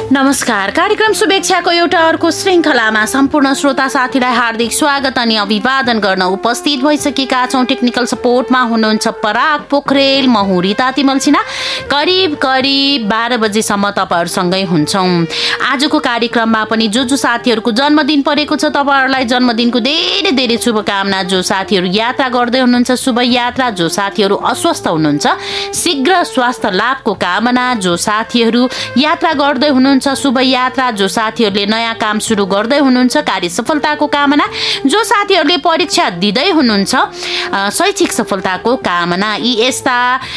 नमस्कार। कार्यक्रम शुभेच्छाको एउटा अर्को श्रृङ्खलामा सम्पूर्ण श्रोता साथीलाई हार्दिक स्वागत अनि अभिवादन गर्न उपस्थित भइसकेका छौँ। टेक्निकल सपोर्टमा हुनुहुन्छ पराग पोखरेल, म हुँ रिता तिमल्सिना। करिब 12 बजेसम्म तपाईँहरूसँगै हुन्छौँ। आजको कार्यक्रममा पनि जो साथीहरूको जन्मदिन परेको छ तपाईँहरूलाई जन्मदिनको धेरै धेरै शुभकामना। जो साथीहरू यात्रा गर्दै हुनुहुन्छ शुभ यात्रा, जो साथीहरू अस्वस्थ हुनुहुन्छ शीघ्र स्वास्थ्य लाभको कामना, जो साथीहरू यात्रा गर्दै हुनुहुन्छ शुभ यात्रा, जो साथीहरूले नयाँ काम सुरु गर्दै हुनुहुन्छ कार्य सफलताको कामना, जो साथीहरूले परीक्षा दिँदै हुनुहुन्छ शैक्षिक सफलताको कामना। यी यस्ता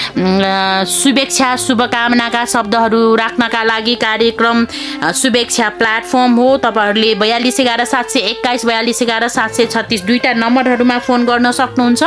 शुभेच्छा शुभकामनाका शब्दहरू राख्नका लागि कार्यक्रम शुभेच्छा प्लेटफर्म हो। तपाईँहरूले 4211 721 4211 736 दुईटा नम्बरहरूमा फोन गर्न सक्नुहुन्छ।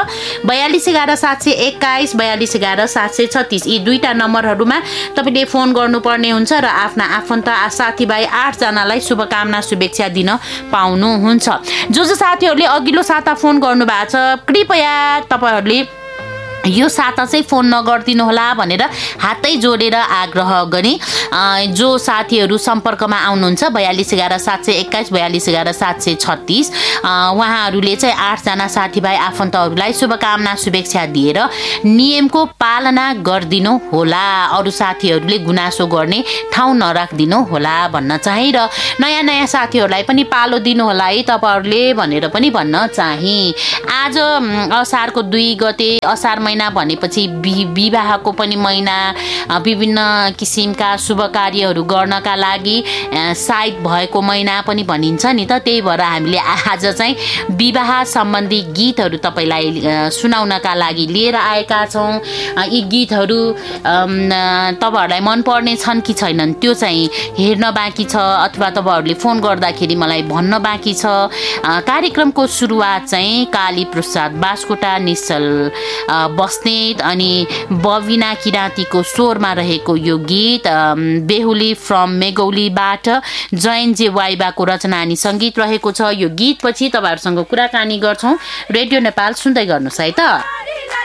4211 721 4211 736 यी दुईटा नम्बरहरूमा तपाईँले फोन गर्नुपर्ने हुन्छ र आफ्ना आफन्त साथीभाइ 8 जनालाई शुभकामना शुभेच्छा दिन पाउनुहुन्छ। जो साथीहरूले अघिल्लो साता फोन गर्नु भएको छ कृपया तपाईँहरूले यो साता चाहिँ फोन नगरिदिनु होला भनेर हातै जोडेर आग्रह गरे। जो साथीहरू सम्पर्कमा आउनुहुन्छ 4211 721 4211 736 उहाँहरूले चाहिँ 8 जना साथीभाइ आफन्तहरूलाई शुभकामना शुभेच्छा दिएर नियमको पालना गरिदिनु होला। अरू साथीहरूले गुनासो गर्ने ठाउँ नराखिदिनु होला भन्न चाहे र नयाँ नयाँ साथीहरूलाई पनि पालो दिनु होला है तपाईँहरूले भनेर पनि भन्न चाहे। आज असारको 2 गते, असार महिना भनेपछि विवाहको पनि महिना, विभिन्न किसिमका शुभ कार्यहरू गर्नका लागि साइड भएको महिना पनि भनिन्छ नि त। त्यही भएर हामीले आज चाहिँ विवाह सम्बन्धी गीतहरू तपाईँलाई सुनाउनका लागि लिएर आएका छौँ। यी गीतहरू तपाईँहरूलाई मनपर्ने छन् कि छैनन् त्यो चाहिँ हेर्न बाँकी छ अथवा तपाईँहरूले फोन गर्दाखेरि मलाई भन्न बाँकी छ। कार्यक्रमको सुरुवात चाहिँ काली प्रसाद बास्कोटा, निश्चल बस्नेत अनि बबिना किराँतीको स्वरमा रहेको यो गीत बेहुली फ्रम मेगौलीबाट जयन जे वाइबाको रचना अनि सङ्गीत रहेको छ। यो गीतपछि तपाईँहरूसँग कुराकानी गर्छौँ। रेडियो नेपाल सुन्दै गर्नुहोस् है त।